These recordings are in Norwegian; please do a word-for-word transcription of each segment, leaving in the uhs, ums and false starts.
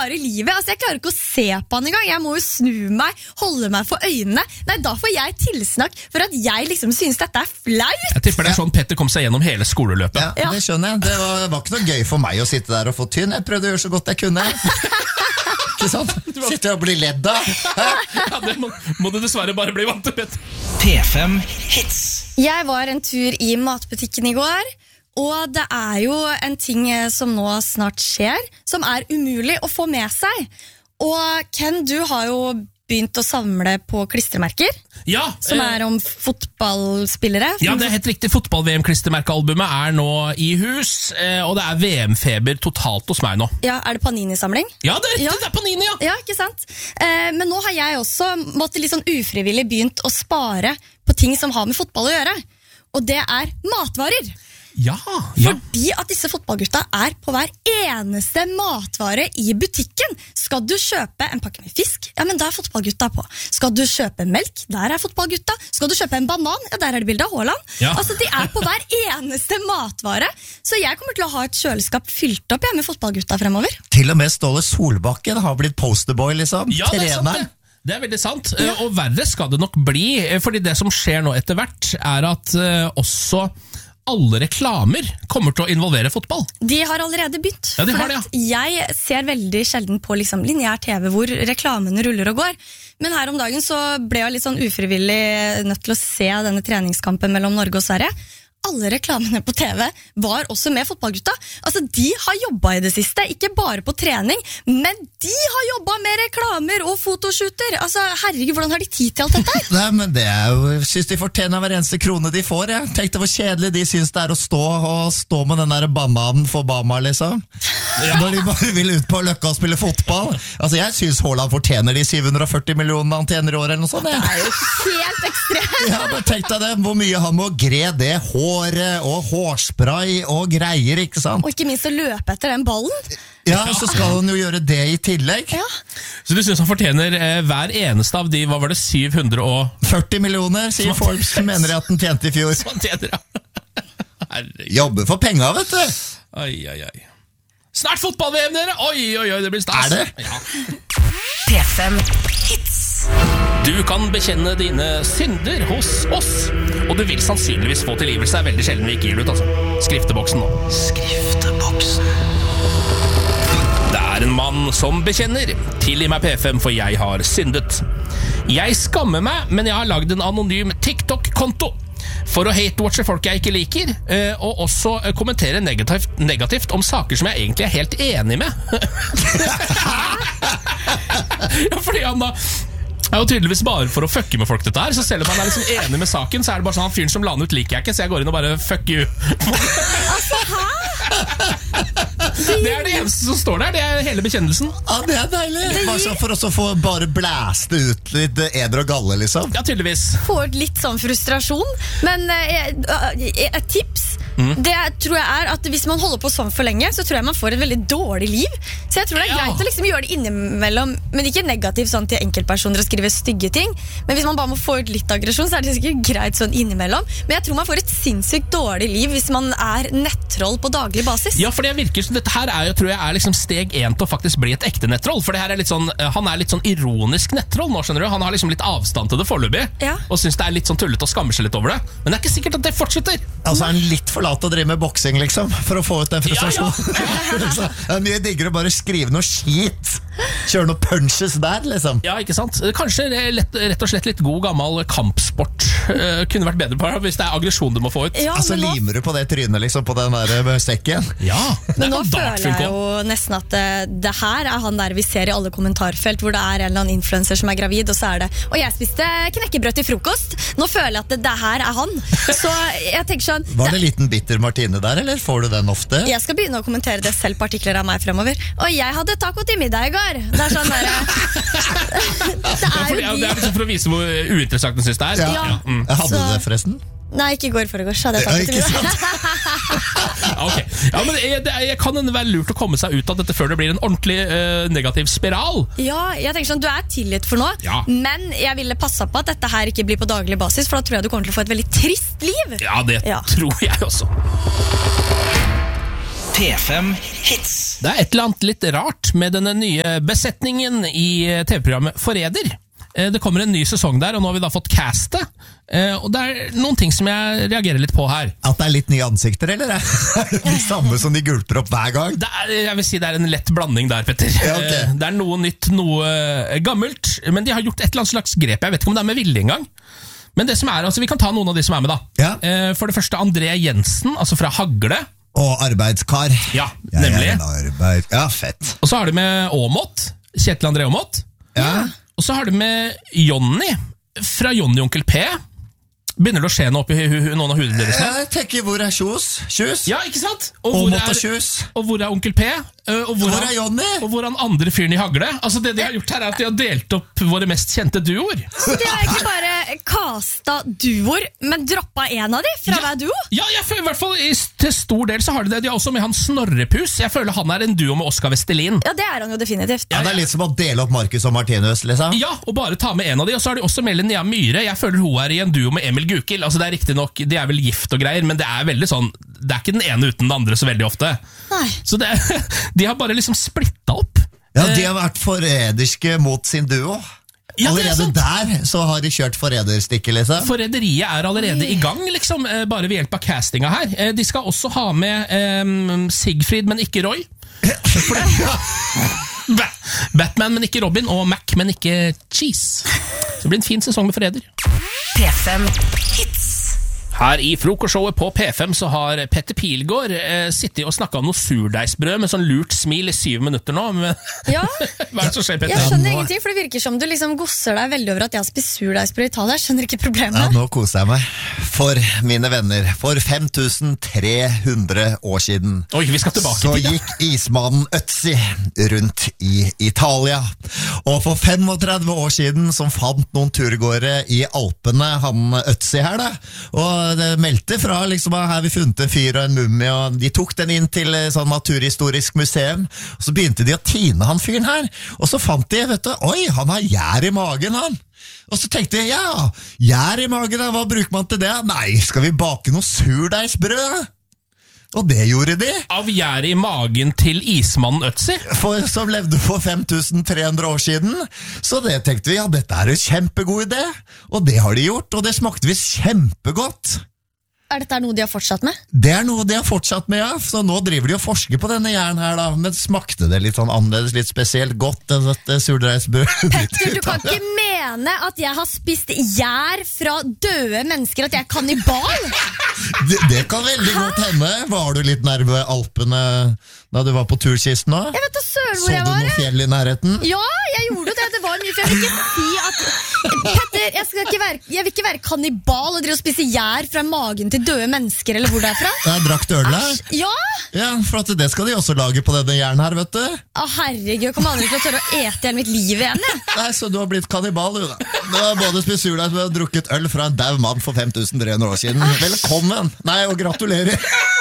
klare livet. Altså, jeg klarer ikke å se på han engang. Jeg må jo snu meg, holde meg for øynene. Nei, da får jeg tilsnakk for at jeg liksom synes dette er flaut. Jeg tipper det er sånn Petter kom seg gjennom hele skoleløpet. Ja, ja. Det skjønner jeg. Det var, var ikke noe gøy for meg å sitte der og få tynn. Jeg prøvde å gjøre så godt jeg kunne. Ikke sant? Sitter og blir ledd av. Ja, det må, må du dessverre bare bli vant til, Petter. P fem Hits. Jeg var en tur i matbutikken i går. Og det er jo en ting som nå snart skjer, som er umulig å få med seg. Og Ken, du har jo begynt å samle på klistremerker. Ja, som eh, er om fotballspillere. Ja, det er helt riktig. Fotball-V M-klistremerkealbumet er nå i hus, eh, og det er V M-feber totalt hos meg nå. Ja, er det Panini-samling? Ja, det er riktig, ja. Det er Panini, ja. Ja, ikke sant? Eh, men nå har jeg også måtte litt sånn ufrivillig begynt å spare på ting som har med fotball å gjøre. Og det er matvarer. Ja, ja. Fordi at disse fotballgutta er på hver eneste matvare i butikken. Skal du kjøpe en pakke med fisk? Ja, men da er fotballgutta på. Skal du kjøpe melk? Der er fotballgutta. Skal du kjøpe en banan? Ja, der er det bildet av Haaland. Ja. Altså, de er på hver eneste matvare. Så jeg kommer til å ha et kjøleskap fylt opp jeg, med fotballgutta fremover. Til og med Ståle Solbakken har blitt posterboy, liksom. Ja, det er sant det. Det er veldig sant, ja. Og verre skal det nok bli, fordi det som skjer nå etter hvert er at uh, også alle reklamer kommer til å involvere fotball. De har allerede begynt. Ja, de har det, ja. Jeg ser veldig sjelden på liksom, lineær T V hvor reklamene ruller og går. Men her om dagen så ble jeg litt sånn ufrivillig nødt til å se denne treningskampen mellom Norge og Sverige. Alle reklamene på T V var også med fotballgutta. Altså, de har jobbet i det siste, ikke bare på trening, men de har jobbet med reklamer og fotoshooter. Altså, herregud, hvordan har de tid til alt dette her? Nei, men det er jo, jeg synes de fortjener hver eneste krone de får, jeg. Tenk deg hvor kjedelig de synes det er å stå og stå med den der bananen for Bama, liksom. Ja. Når de bare vil ut på Løkka og spille fotball. Altså, jeg synes Haaland fortjener de syv hundre og førti millionene han tjener i år, eller noe sånt. Det er jo helt ekstremt. Ja, men tenk deg det, hvor mye han må gre det hår og hårspray og greier, ikke sant? Og ikke minst å løpe etter den ballen. Ja, så skal han jo gjøre det i tillegg. Ja. Så du synes han fortjener eh, hver eneste av de, hva var det, syv hundre og førti millioner, sier Forbes, mener jeg at den tjente i fjor. Sånn tjener, ja. Herregud. Jobber for penga, vet du. Oi, oi, oi. Snart fotball-V M, dere! Oi, oi, oi, det blir stas. Er det? Ja. P fem Hits. Du kan bekjenne dine synder hos oss, og du vil sannsynligvis få tilgivelse. Det er veldig sjelden vi ikke gir det ut, altså. Skrifteboksen nå. Skrifteboksen. Det er en mann som bekjenner. Tilgi meg P fem, for jeg har syndet. Jeg skammer meg, men jeg har laget en anonym TikTok-konto for å hate-watche folk jeg ikke liker, og også kommentere negativt, negativt om saker som jeg egentlig er helt enig med. Ja, fordi han da er jo tydeligvis bare for å fucke med folk dette her. Så selv om han er liksom enig med saken, så er det bare sånn, han fyren som la den ut liker jeg ikke, så jeg går inn og bare fuck you. Altså, hæ? Det er det eneste som står der. Det er hele bekjennelsen. Ja, det er deilig. Bare så for oss å få bare blæste ut litt eder og galle, liksom. Ja, tydeligvis. Får litt sånn frustrasjon. Men eh, et tips, mm. det tror jeg er at hvis man holder på sånn for lenge, så tror jeg man får et veldig dårlig liv. Så jeg tror det er Ja. greit å liksom gjøre det innimellom, men ikke negativt sånn til enkeltpersoner og skrive stygge ting. Men hvis man bare må få ut litt aggresjon, så er det sikkert greit sånn innimellom. Men jeg tror man får et sinnssykt dårlig liv hvis man er nettroll på daglig basis. Ja, for det virker som dette her er jo, tror jeg, er liksom steg én til å faktisk bli et ekte nettroll. For det her er litt sånn, han er litt sånn ironisk nettroll nå, skjønner du. Han har liksom litt avstand til det foreløpig, Ja. og synes det er litt sånn tullete og skammer seg litt over det. Men det er ikke sikkert at det fortsetter. Altså er han litt for lat å drive med boksing, liksom, for å få ut den frustrasjonen. Ja, Det er mye diggere å bare skrive noe skit. Kjøre noe punches der, liksom. Ja, ikke sant? Kanskje lett, rett og slett litt god gammel kampsport uh, kunne vært bedre på det, hvis det er aggresjon du må få ut. Ja, Altså men nå, limer du på det trynet, liksom, på den der med sekken. Ja, det men er nå sånn føler dartfilm jeg også. jo nesten at det, det her er han der vi ser i alle kommentarfelt, hvor det er en eller annen influencer som er gravid, og så er det, og jeg spiste knekkebrød til frokost. Nå føler jeg at det, det her er han. Så jeg tenker sånn, Var det en liten bitter Martine der, eller får du den ofte? jeg skal begynne å kommentere det selv på artikler av meg fremover. Og jeg hadde taco til middag i går. Det er sånn der, det Ja, er for, jo ja, det de. er liksom for å vise hvor uinteressant den synes det er. Ja. Ja. mm. Jeg hadde Så- det forresten. Nei, ikke i går foregårs hadde jeg Ja, taco til ikke middag. Ja, ok. Ja, men jeg, det, jeg kan hende være lurt å komme seg ut av dette før det blir en ordentlig eh, negativ spiral. Ja, jeg tenker sånn, du er tilgitt for nå, Ja. men jeg ville passe på at dette her ikke blir på daglig basis, for da tror jeg du kommer til å få et veldig trist liv. Ja, det Ja. tror jeg også. P fem Hits. Det er et eller annet litt rart med denne nye besetningen i T V-programmet Forræder. Det kommer en ny sesong der, og nå har vi da fått castet. Og det er noen ting som jeg reagerer litt på her. At det er litt nye ansikter, eller? Er det de samme som de gulper opp hver gang? Det er, jeg vil si det er en lett blanding der, Petter. Ja, okay. Det er noe nytt, noe gammelt, men de har gjort et eller annet slags grep. Jeg vet ikke om det er med vilje engang. Men det som er, altså vi kan ta noen av de som er med da. Ja. For det første André Jensen, altså fra Hagle. Og arbeidskar. Ja, nemlig. Jeg er en arbeid. Ja, fett. Og så har du med Åmot, Kjetil André Åmot. Ja. Og så har du med Jonny, fra Jonny Onkel P. Begynner det å skje noe oppi hu hu noen av hudene deres nå? Jeg tenker, hvor er Kjos? Kjus? Ja, ikke sant? Og Åmot hvor, og er, Kjus. og hvor er Onkel P? Og hvor, Hvor er Jonny? Og hvor er han andre fyren i Hagle? Altså det de har gjort her er at de har delt opp våre mest kjente duoer. Så de har ikke bare kasta duoer, men droppa en av de fra hver duo? Ja, jeg føler i hvert fall i, til stor del så har de det. De har også med han Snorrepus. Jeg føler han er en duo med Oskar Vestelin. Ja, det er han jo definitivt. Ja, det er litt som å dele opp Marcus og Martinus, liksom. Ja, og bare ta med en av de. Og så har de også med Linnea Myhre. Jeg føler hun er i en duo med Emil Gukild. Altså det er riktig nok, de er vel gift og greier, men det er veldig sånn, det er ikke den ene uten den andre så veldig ofte. Nei. Så det, de har bare liksom splitta opp. Ja, de har vært forræderske mot sin duo. Ja, det er Allerede sant. der så har de kjørt forræderstikket, liksom. Forræderiet er allerede i gang, liksom, eh, bare ved hjelp av castinga her. Eh, De skal også ha med eh, Sigfrid, men ikke Roy. For det- Ba- Batman, men ikke Robin, og Mac, men ikke Cheese. Så det blir en fin sesong med Forræder. P fem Hits. Her i frokostshowet på P fem så har Petter Pilgaard eh, sittet og snakket om noe surdeigsbrød med sånn lurt smil i syv minutter nå. Men Ja, hva er det som skjer, Petter? jeg skjønner nå- ingenting, for det virker som du liksom gosser deg veldig over at jeg har spist surdeigsbrød i Italia. Jeg skjønner ikke Ja, problemet. nå koser jeg meg. For mine venner, for fem tusen tre hundre år siden, Oi, vi skal tilbake så til det. gikk ismannen Ötzi rundt i Italia. Og for femogtredve år siden så fant noen turgåere i Alpene han Ötzi her da. Og det meldte fra liksom at her vi funnet en fyr og en mumie, og de tok den inn til eh, sånn naturhistorisk museum. Og så begynte de å tine han fyren her. Og så fant de, vet du, oi, han har gjær i magen han. Og så tenkte jeg, ja, gjær i magen, hva bruker man til det? Nei, skal vi bake noe surdeigsbrød? Og det gjorde de. Av gjæret i magen til ismannen Ötzi. For, som levde for fem tusen tre hundre år siden. Så det tenkte vi, ja, dette er en kjempegod idé. Og det har de gjort, og det smakte visst kjempegodt. Er dette noe de har fortsatt med? Det er noe de har fortsatt med, ja. Så nå driver de og forsker på denne gjæren her, da. Men smakte det litt sånn annerledes, litt spesielt godt, dette surdeigsbrød? Petter, du kan ikke mene at jeg har spist gjær fra døde mennesker, at jeg er kannibal? Det, det kan veldig godt hende. Var du litt nærme Alpene da du var på turkisten nå? Jeg vet da søren Så hvor jeg du var. noe fjell i nærheten? Ja, jeg gjorde det. Det var mye, for jeg vil ikke si at Petter, jeg, skal ikke være, jeg vil ikke være kannibal og drive og spise gjær fra magen til døde mennesker, eller hvor det er fra. Ja, drakk du øl der? Æsj, ja! Ja, for at det skal de også lage på denne gjæren her, vet du. Å, herregud, jeg kommer aldri til å tørre å ete hele mitt liv igjen, jeg. Nei, så du har blitt kannibal, du da. Du har både spist surdeigsbrød og drukket øl fra en dau mann for fem tusen tre hundre år siden. Velkommen! Nei, og gratulerer.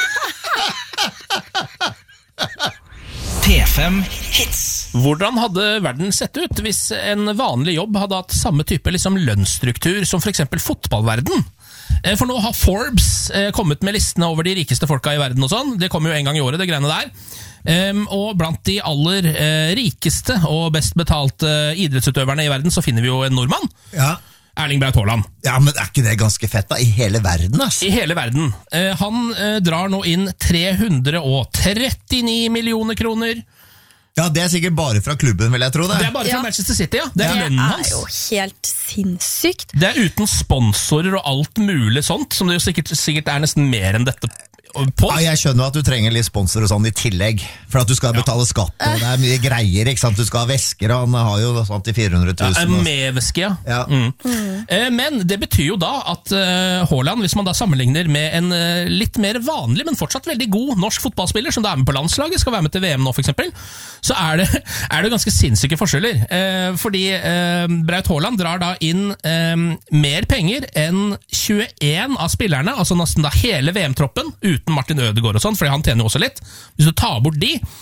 P fem Hits. Hvordan hadde verden sett ut hvis en vanlig jobb hadde hatt samme type liksom, lønnsstruktur som for eksempel fotballverden? Eh, For nå har Forbes eh, kommet med listene over de rikeste folka i verden og sånn. Det kommer jo en gang i året, det greiene der. Ehm, og blant de aller eh, rikeste og best betalte eh, idrettsutøverne i verden så finner vi jo en nordmann. Ja. Erling Braut Haaland. Ja, men er ikke det ganske fett da? I hele verden, ass. I hele verden. Eh, han eh, drar nå inn tre hundre trettini millioner kroner. Ja, det er sikkert bare fra klubben, vil jeg tro det. Det er bare fra Ja. Manchester City, ja. Det er Det lønnen er hans. jo helt sinnssykt. Det er uten sponsorer og alt mulig sånt, som det jo sikkert, sikkert er nesten mer enn dette på. Ja, jeg skjønner at du trenger litt sponsor og sånn i tillegg, for at du skal betale skatt, og det er mye greier, ikke sant? Du skal ha vesker, og han har jo sånt til fire hundre Ja, tusen. og- med væske, ja. Ja. Mm. Eh, Men det betyr jo da at eh, Haaland, hvis man da sammenligner med en eh, litt mer vanlig, men fortsatt veldig god norsk fotballspiller, som da er med på landslaget, skal være med til V M nå for eksempel, så er det, er det ganske sinnssyke forskjeller. Eh, fordi eh, Braut Haaland drar da inn eh, mer penger enn tjueen av spillerne, altså nesten da hele V M-troppen, uten Martin Ødegaard og sånn, fordi han tjener jo også litt. Hvis du tar bort de,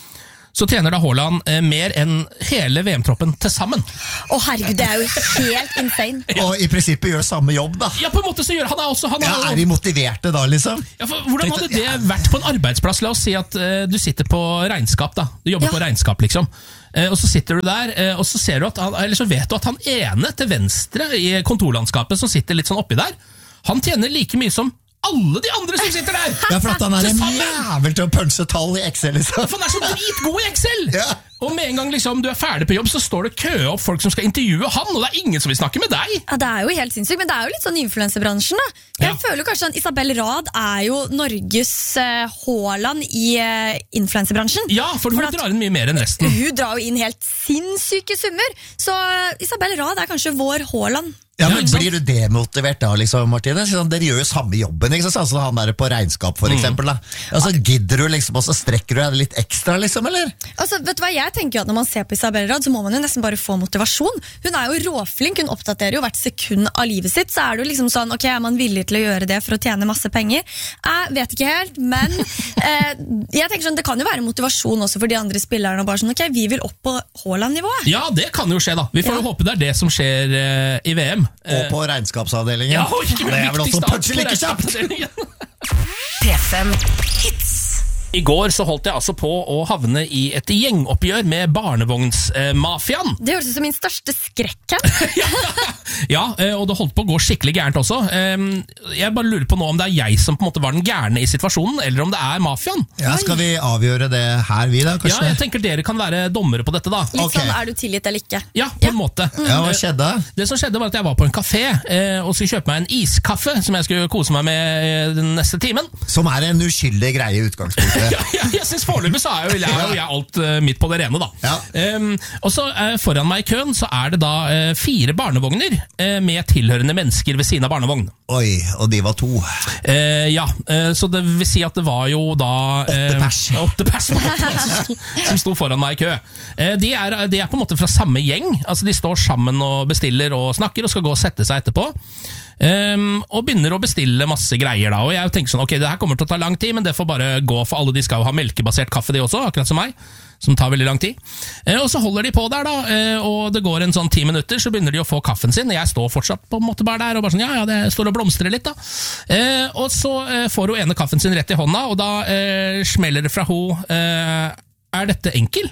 så tjener da Haaland eh, mer enn hele V M-troppen til sammen. Å herregud, det er jo helt insane. Og i prinsippet gjør samme jobb, da. Ja, på en måte så gjør han det også. Han Ja, har, Er de motiverte da, liksom? ja, for, hvordan hadde det vært på en arbeidsplass? La oss si at eh, du sitter på regnskap, da. Du jobber Ja. på regnskap, liksom. Eh, og så sitter du der, eh, og så ser du at han, eller så vet du at han ene til venstre i kontorlandskapet som sitter litt sånn oppi der, han tjener like mye som alle de andre som sitter der! Ja, for at han er Til en sammen. jævel til å punche tall i Excel, liksom. For han er så dritgod i Excel! Ja. Og med en gang liksom, du er ferdig på jobb, så står det kø opp folk som skal intervjue han, og det er ingen som vil snakke med deg! Ja, Det er jo helt sinnssykt, men det er jo litt sånn influenserbransjen, da. Jeg Ja. føler kanskje at Isabel Rad er jo Norges uh, Haaland i uh, influenserbransjen. Ja, for hun at drar inn mye mer enn resten. Hun drar jo inn helt sinnssyke summer, så uh, Isabel Rad er kanskje vår Haaland. Ja, Ja, men ikke sant? Blir du demotivert da, liksom, Martine? Sånn, dere gjør jo samme jobben, ikke sant? Sånn som han der på regnskap, for eksempel. Da. Og så gidder du liksom, og så strekker du deg litt ekstra, liksom, eller? Altså, vet du hva, jeg tenker jo at Når man ser på Isabel Rad, så må man jo nesten bare få motivasjon. Hun er jo råflink, hun oppdaterer jo hvert sekund av livet sitt. Så er det jo liksom sånn, ok, er man villig til å gjøre det for å tjene masse penger? Jeg vet ikke helt, men eh, jeg tenker sånn, det kan jo være motivasjon også for de andre spillerne. Og bare sånn, ok, vi vil opp på Haaland-nivået. Ja, det kan jo skje, da. Vi får jo Ja. håpe det er det som skjer eh, i V M. Og på regnskapsavdelingen. Ja, og ikke det er vel også viktigste punche like kjapt! P fem Hits. I går så holdt jeg altså på å havne i et gjengoppgjør med barnevognsmafiaen. Det høres ut som min største skrekk her. Ja, eh, og det holdt på å gå skikkelig gærent også. Eh, Jeg bare lurer på nå om det er jeg som på en måte var den gærne i situasjonen, eller om det er mafiaen. Ja, skal vi avgjøre det her, vi da, Ja, kanskje? jeg tenker dere kan være dommere på dette da. Litt Ok. sånn, er du tilgitt eller ikke? Ja, på en måte. Ja, hva skjedde? Det som skjedde var at jeg var på en kafé eh, og skulle kjøpe meg en iskaffe som jeg skulle kose meg med eh, den neste timen. Som er en uskyldig greie i utgangspunktet. Ja, ja, jeg synes foreløpig så er jo jeg, er jo jeg alt eh, midt på det rene da. Ja. Em, og så eh, foran meg i køen så er det da eh, fire barnevogner eh, med tilhørende mennesker ved siden av barnevogn. Oi, og de var to. Eh, ja, eh, så det vil si at det var jo da eh, Åtte pers. åtte pers på en måte, som sto- som sto foran meg i kø. Eh, de, er, de er på en måte fra samme gjeng, altså de står sammen og bestiller og snakker og skal gå og sette seg etterpå. Um, og begynner å bestille masse greier da. Og jeg tenker sånn, ok, det her kommer til å ta lang tid, men det får bare gå, for alle de skal jo ha melkebasert kaffe de også, akkurat som meg, som tar veldig lang tid. Eh, og så holder de på der da, eh, og det går en sånn ti minutter, så begynner de å få kaffen sin, og jeg står fortsatt på en måte bare der, og bare sånn, ja, ja, det står og blomstrer litt da. Eh, og så eh, får hun ene kaffen sin rett i hånda, og da eh, smeller det fra hun, eh, er dette enkel?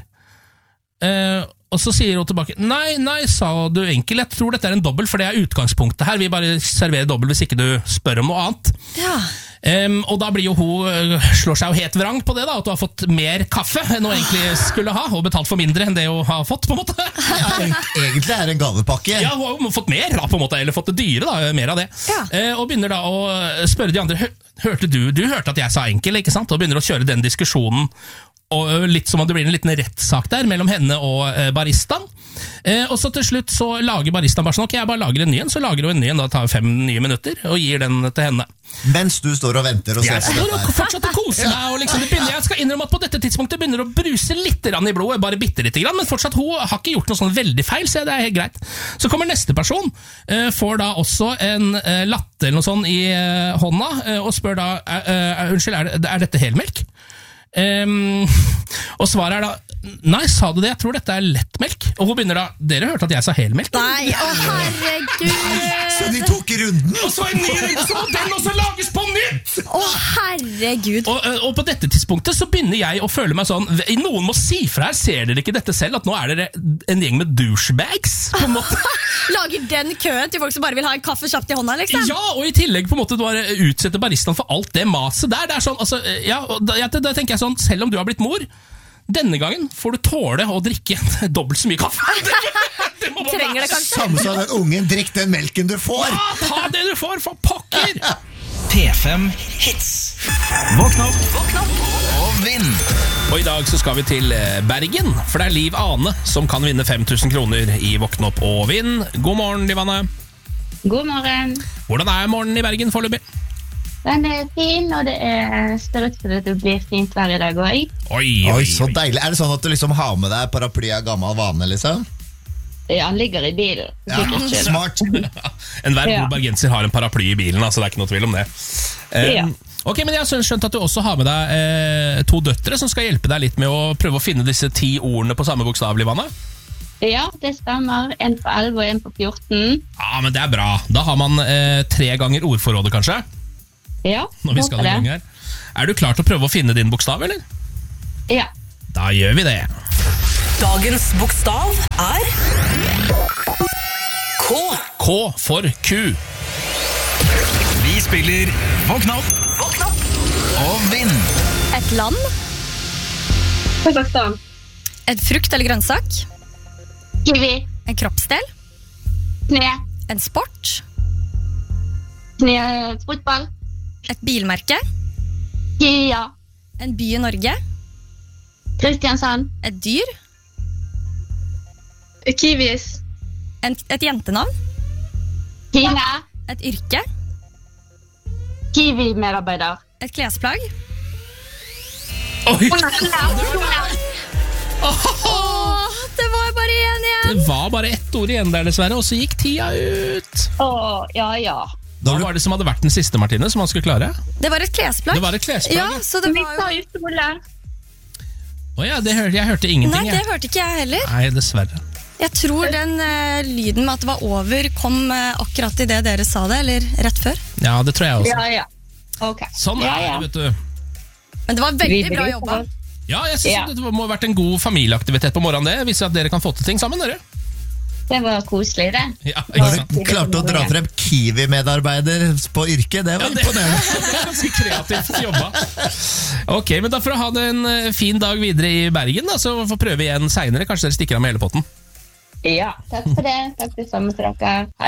Eh, og så sier hun tilbake, nei, nei, sa du enkel, jeg tror dette er en dobbel, for det er utgangspunktet her, vi bare serverer dobbel hvis ikke du spør om noe annet. Ja. Um, og da blir jo hun, uh, slår seg jo helt vrang på det da, at hun har fått mer kaffe enn hun egentlig skulle ha, og betalt for mindre enn det hun har fått, på en måte. Ja, egentlig er det en gavepakke. Ja, hun har fått mer da, på en måte, eller fått det dyre da, mer av det. Ja. Eh, og begynner da å spørre de andre, «Hø- hørte du, du hørte at jeg sa enkel, ikke sant? Og begynner å kjøre den diskusjonen, og litt som om det blir en liten rettssak der mellom henne og eh, baristaen. Eh, og så til slutt så lager baristaen bare sånn, ok, jeg bare lager en ny en, så lager hun en ny en, da tar hun fem nye minutter, og gir den til henne. Mens du står og venter og ser Jeg på står dette og her. fortsatt og koser meg, og liksom, det begynner, jeg skal innrømme at på dette tidspunktet begynner det å bruse litt grann i blodet, bare bitte litt grann, men fortsatt hun har ikke gjort noe sånn veldig feil, så det er helt greit. Så kommer neste person, eh, får da også en eh, latte eller noe sånn i eh, hånda, eh, og spør da, eh, eh, unnskyld, er, det, er dette helmelk? Um, og svaret er da, nei, sa du det? Jeg tror dette er lettmelk. Og hun begynner da, dere hørte at jeg sa helmelk? Nei, å herregud! Så de tok runden! Og så en ny runde, så må den også lages på nytt! Å herregud! Og, og på dette tidspunktet så begynner jeg å føle meg sånn, noen må si fra her, ser dere ikke dette selv, at nå er dere en gjeng med douchebags, på en måte. Lager den køen til folk som bare vil ha en kaffe kjapt i hånda, liksom? Ja, og i tillegg på en måte du har utsetter baristaen for alt det maset der, det er sånn, altså, ja, og da, ja, da tenker jeg sånn, selv om du har blitt mor, denne gangen får du tåle å drikke dobbelt så mye kaffe. Det må bare Trenger det være. kanskje? Samme som den ungen, drikk den melken du får! Ja, ta det du får, for pokker! P fem Hits. Våkn opp, våkn opp og vinn. Og i dag så skal vi til eh, Bergen, for det er Liv Ane som kan vinne fem tusen kroner i Våkn opp og vinn. God morgen, Liv Ane. God morgen. Hvordan er morgenen i Bergen foreløpig? Den er fin, og det er, ser ut til at det blir fint vær i dag også. Oi, Oi, så deilig. Er det sånn at du liksom har med deg paraply av gammel vane, liksom? Ja, han ligger i bilen. Ja, Sikkert ikke. smart. Enhver Ja. god bergenser har en paraply i bilen, altså det er ikke noe tvil om det. Eh, Ja. Ok, men jeg har skjønt at du også har med deg eh, to døtre som skal hjelpe deg litt med å prøve å finne disse ti ordene på samme bokstav, Livanna. Ja, det stemmer. En på elleve og en på fjorten. Ja, men det er bra. Da har man eh, tre ganger ordforrådet, kanskje? Ja, Når vi skal i gang her. Er du klar til å prøve å finne din bokstav, eller? Ja. Da gjør vi det. Dagens bokstav er K. K for ku. Vi spiller Våkn opp Våkn opp. og vinn. Et land, Kasakhstan. et frukt eller grønnsak, Kiwi. en kroppsdel, Kne. en sport, Kne. Fotball. et bilmerke, Kia. en by i Norge, Kristiansand. et dyr, Kiwis. en, et jentenavn, Kine. et yrke, Kiwi-medarbeider. et klesplagg. Oi, Åh, det var bare én igjen! det var bare ett ord igjen der, dessverre, og så gikk tida ut. Åh, ja, ja. Hva var det som hadde vært den siste, Martine, som han skulle klare? Det var et klesplagg. Det var et klesplagg. Ja, så det var jo... Åja, det hør, jeg hørte ingenting. Nei, det jeg. hørte ikke jeg heller. Nei, dessverre. Jeg tror den eh, lyden med at det var over kom eh, akkurat i det dere sa det, eller rett før. Ja, det tror jeg også. Ja, ja. Ok. Sånn er Ja, ja. det, vet du. Men det var veldig bra jobba. Ja, jeg synes Ja. det må ha vært en god familieaktivitet på morgenen, det. Viser at dere kan få til ting sammen, dere. Det var koselig, det. Ja, ikke sant? Du klarte å dra frem Kiwi-medarbeider på yrket, det var Ja, det, imponerende. det er ganske kreativt jobba. Ok, men da får du ha det en eh, fin dag videre i Bergen, da, så får prøve igjen senere. Kanskje dere stikker av med hele potten. Ja. Takk for det. Takk det samme til dere. Hei.